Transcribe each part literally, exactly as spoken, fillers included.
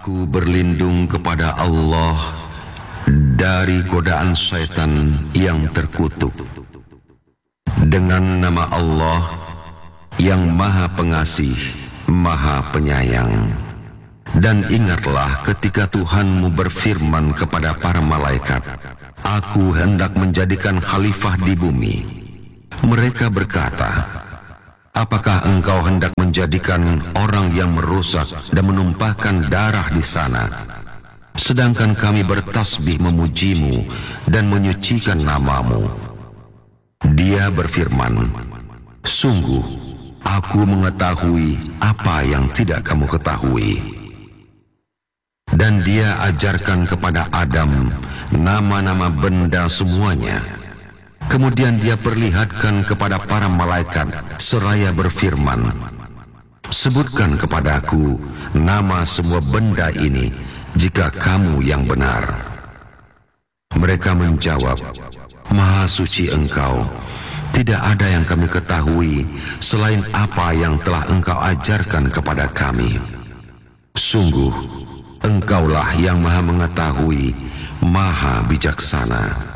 Aku berlindung kepada Allah dari godaan syaitan yang terkutuk. Dengan nama Allah yang Maha Pengasih, Maha Penyayang. Dan ingatlah ketika Tuhanmu berfirman kepada para malaikat, Aku hendak menjadikan khalifah di bumi. Mereka berkata, apakah engkau hendak menjadikan orang yang merusak dan menumpahkan darah di sana, sedangkan kami bertasbih memujimu dan menyucikan namamu? Dia berfirman, sungguh aku mengetahui apa yang tidak kamu ketahui. Dan dia ajarkan kepada Adam nama-nama benda semuanya. Kemudian dia perlihatkan kepada para malaikat seraya berfirman, sebutkan kepadaku nama semua benda ini jika kamu yang benar. Mereka menjawab, Maha suci Engkau, tidak ada yang kami ketahui selain apa yang telah Engkau ajarkan kepada kami. Sungguh, Engkaulah yang Maha mengetahui, Maha bijaksana.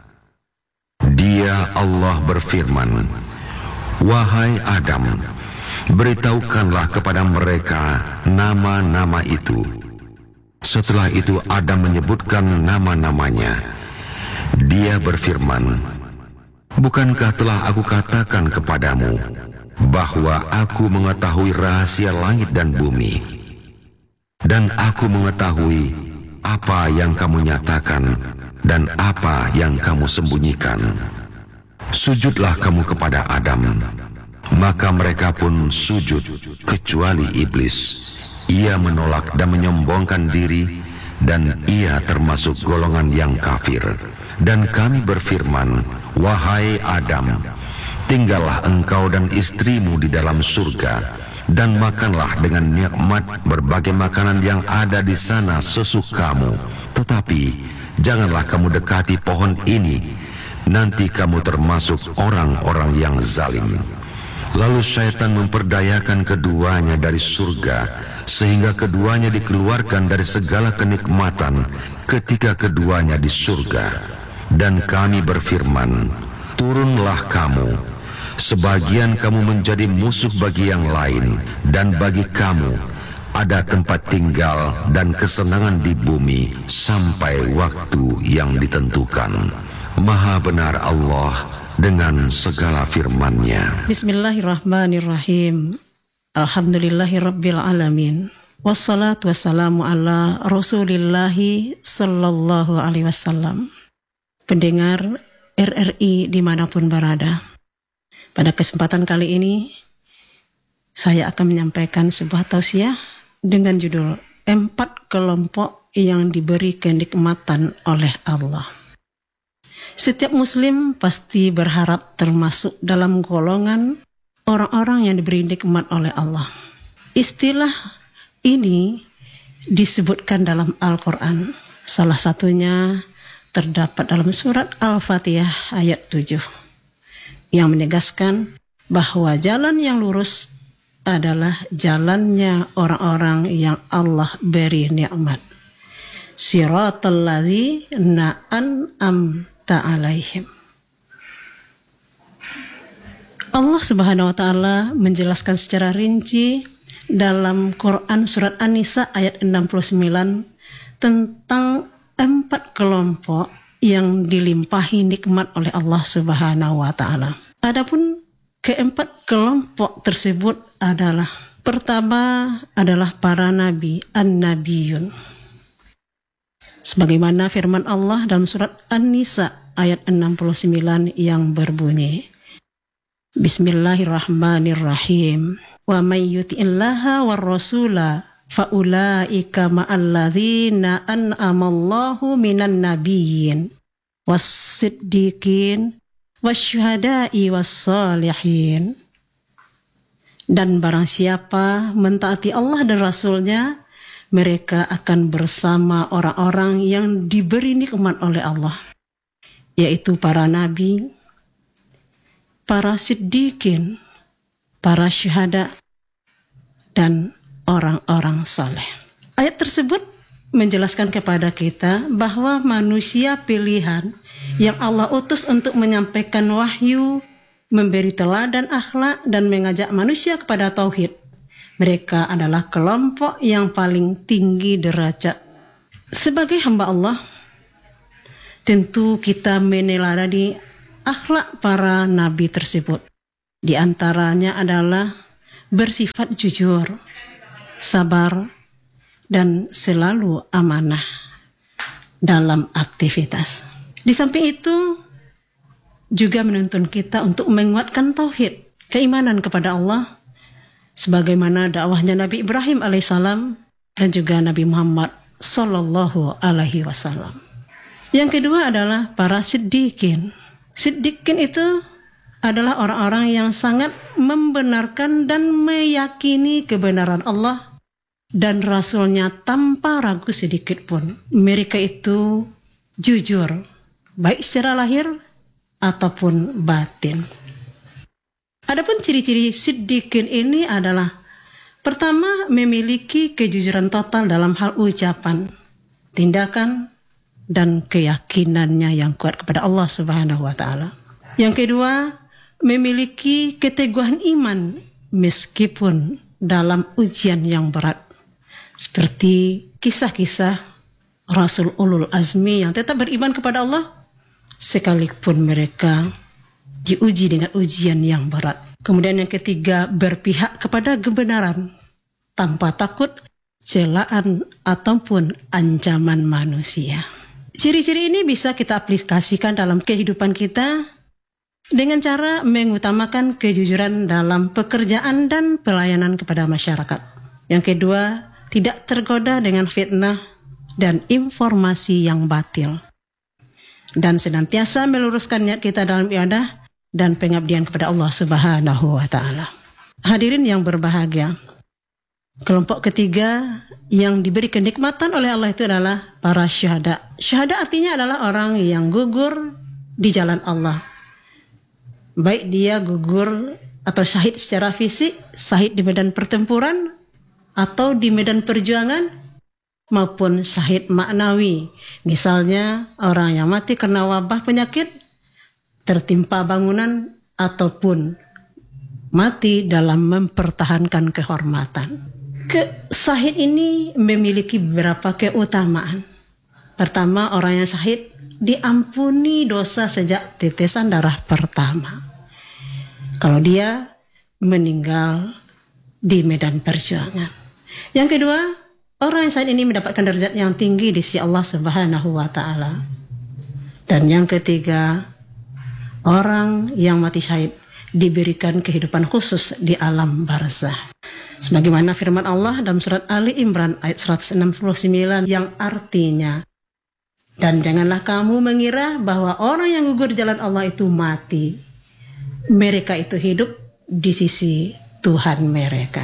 Dia Allah berfirman, wahai Adam, beritahukanlah kepada mereka nama-nama itu. Setelah itu Adam menyebutkan nama-namanya. Dia berfirman, bukankah telah aku katakan kepadamu bahwa aku mengetahui rahasia langit dan bumi, dan aku mengetahui apa yang kamu nyatakan dan apa yang kamu sembunyikan. Sujudlah kamu kepada Adam. Maka mereka pun sujud kecuali iblis. Ia menolak dan menyombongkan diri, dan ia termasuk golongan yang kafir. Dan kami berfirman, wahai Adam, tinggallah engkau dan istrimu di dalam surga, dan makanlah dengan nikmat berbagai makanan yang ada di sana sesukamu. Tetapi janganlah kamu dekati pohon ini, nanti kamu termasuk orang-orang yang zalim. Lalu syaitan memperdayakan keduanya dari surga, sehingga keduanya dikeluarkan dari segala kenikmatan ketika keduanya di surga. Dan kami berfirman, turunlah kamu, sebagian kamu menjadi musuh bagi yang lain, dan bagi kamu ada tempat tinggal dan kesenangan di bumi sampai waktu yang ditentukan. Maha benar Allah dengan segala firman-Nya. Bismillahirrahmanirrahim. Alhamdulillahirabbil alamin. Wassalatu wassalamu ala Rasulillahi sallallahu alaihi wasallam. Pendengar R R I dimanapun berada, pada kesempatan kali ini saya akan menyampaikan sebuah tausiah dengan judul Empat Kelompok yang Diberi Kenikmatan oleh Allah. Setiap muslim pasti berharap termasuk dalam golongan orang-orang yang diberi nikmat oleh Allah. Istilah ini disebutkan dalam Al-Quran. Salah satunya terdapat dalam surat Al-Fatihah ayat tujuh yang menegaskan bahwa jalan yang lurus adalah jalannya orang-orang yang Allah beri nikmat. Siratal ladzina an'amta alaihim. Allah Subhanahu wa taala menjelaskan secara rinci dalam Quran surat An-Nisa ayat enam puluh sembilan tentang empat kelompok yang dilimpahi nikmat oleh Allah Subhanahu wa taala. Adapun keempat kelompok tersebut adalah, pertama adalah para nabi, an-nabiyun. Sebagaimana firman Allah dalam surat An-Nisa ayat enam puluh sembilan yang berbunyi, Bismillahirrahmanirrahim. Wa may yuti'illaha war rasula faulaika ma'alladzina an'amallahu minan nabiyyin was-siddiqin wasyuhada'i was-salihin. Dan barang siapa mentaati Allah dan Rasulnya, mereka akan bersama orang-orang yang diberi nikmat oleh Allah, yaitu para nabi, para siddiqin, para syuhada, dan orang-orang saleh. Ayat tersebut menjelaskan kepada kita bahwa manusia pilihan yang Allah utus untuk menyampaikan wahyu, memberi teladan akhlak, dan mengajak manusia kepada tauhid. Mereka adalah kelompok yang paling tinggi derajat. Sebagai hamba Allah, tentu kita meneladani akhlak para nabi tersebut. Di antaranya adalah bersifat jujur, sabar, dan selalu amanah dalam aktivitas. Di samping itu, juga menuntun kita untuk menguatkan tauhid, keimanan kepada Allah, sebagaimana dakwahnya Nabi Ibrahim alaihissalam dan juga Nabi Muhammad sallallahu alaihi wasallam. Yang kedua adalah para siddiqin. Siddiqin itu adalah orang-orang yang sangat membenarkan dan meyakini kebenaran Allah dan Rasulnya tanpa ragu sedikit pun. Mereka itu jujur, baik secara lahir ataupun batin. Adapun ciri-ciri siddiqin ini adalah: pertama, memiliki kejujuran total dalam hal ucapan, tindakan, dan keyakinannya yang kuat kepada Allah Subhanahu wa taala. Yang kedua, memiliki keteguhan iman meskipun dalam ujian yang berat, seperti kisah-kisah Rasul Ulul Azmi yang tetap beriman kepada Allah sekalipun mereka diuji dengan ujian yang berat. Kemudian yang ketiga, berpihak kepada kebenaran tanpa takut celaan ataupun ancaman manusia. Ciri-ciri ini bisa kita aplikasikan dalam kehidupan kita dengan cara mengutamakan kejujuran dalam pekerjaan dan pelayanan kepada masyarakat. Yang kedua, tidak tergoda dengan fitnah dan informasi yang batil, dan senantiasa meluruskan niat kita dalam ibadah dan pengabdian kepada Allah Subhanahu wa taala. Hadirin yang berbahagia, kelompok ketiga yang diberi kenikmatan oleh Allah itu adalah para syuhada. Syuhada artinya adalah orang yang gugur di jalan Allah. Baik dia gugur atau syahid secara fisik, syahid di medan pertempuran atau di medan perjuangan, maupun syahid maknawi. Misalnya orang yang mati karena wabah penyakit, tertimpa bangunan, ataupun mati dalam mempertahankan kehormatan. Ke syahid ini memiliki beberapa keutamaan. Pertama, orang yang syahid diampuni dosa sejak tetesan darah pertama kalau dia meninggal di medan perjuangan. Yang kedua, orang yang syahid ini mendapatkan derajat yang tinggi di sisi Allah Subhanahu wa taala. Dan yang ketiga, orang yang mati syahid diberikan kehidupan khusus di alam barzah. Sebagaimana firman Allah dalam surat Ali Imran ayat seratus enam puluh sembilan yang artinya, dan janganlah kamu mengira bahwa orang yang gugur di jalan Allah itu mati. Mereka itu hidup di sisi Tuhan mereka.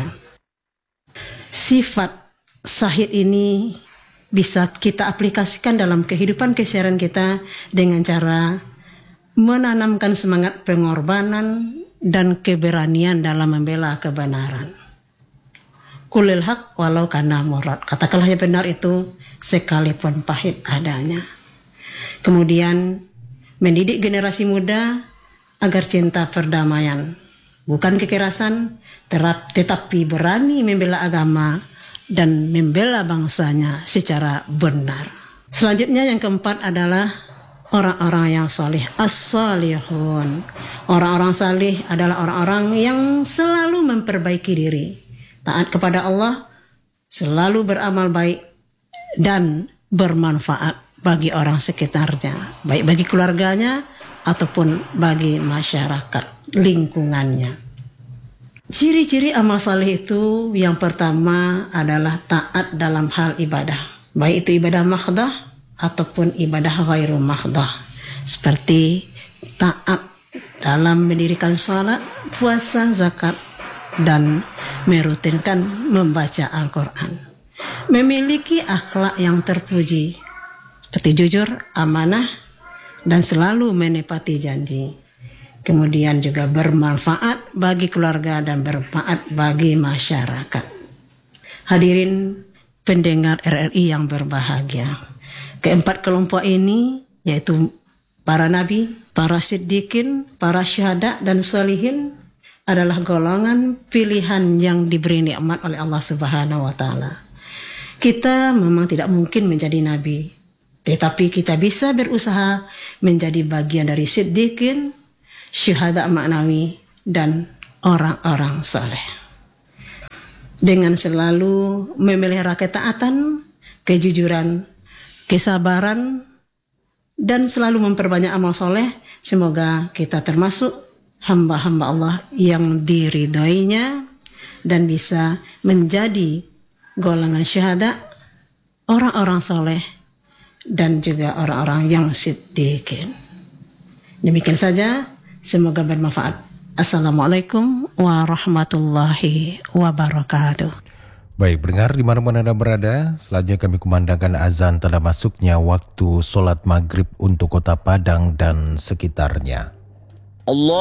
Sifat syahid ini bisa kita aplikasikan dalam kehidupan keseharian kita dengan cara menanamkan semangat pengorbanan dan keberanian dalam membela kebenaran. Kulil haq walau kana murad. Katakanlah yang benar itu sekalipun pahit adanya. Kemudian mendidik generasi muda agar cinta perdamaian, bukan kekerasan, terap, tetapi berani membela agama dan membela bangsanya secara benar. Selanjutnya yang keempat adalah orang-orang yang salih, as-salihun. Orang-orang salih adalah orang-orang yang selalu memperbaiki diri, taat kepada Allah, selalu beramal baik, dan bermanfaat bagi orang sekitarnya, baik bagi keluarganya ataupun bagi masyarakat lingkungannya. Ciri-ciri amal saleh itu yang pertama adalah taat dalam hal ibadah, baik itu ibadah makhdah ataupun ibadah ghairu makhdah, seperti taat dalam mendirikan salat, puasa, zakat, dan merutinkan membaca Al-Quran. Memiliki akhlak yang terpuji, seperti jujur, amanah, dan selalu menepati janji. Kemudian juga bermanfaat bagi keluarga dan bermanfaat bagi masyarakat. Hadirin, pendengar R R I yang berbahagia. Keempat kelompok ini yaitu para nabi, para siddiqin, para syuhada dan sholihin adalah golongan pilihan yang diberi nikmat oleh Allah Subhanahu wa taala. Kita memang tidak mungkin menjadi nabi, tetapi kita bisa berusaha menjadi bagian dari siddiqin, syuhada maknawi dan orang-orang saleh. Dengan selalu memelihara ketaatan, kejujuran, kesabaran, dan selalu memperbanyak amal soleh, semoga kita termasuk hamba-hamba Allah yang diridhoinya dan bisa menjadi golongan syuhada, orang-orang soleh, dan juga orang-orang yang siddiqin. Demikian saja, semoga bermanfaat. Assalamualaikum warahmatullahi wabarakatuh. Baik, pendengar di mana-mana Anda berada, selanjutnya kami kumandangkan azan telah masuknya waktu sholat maghrib untuk Kota Padang dan sekitarnya. Allah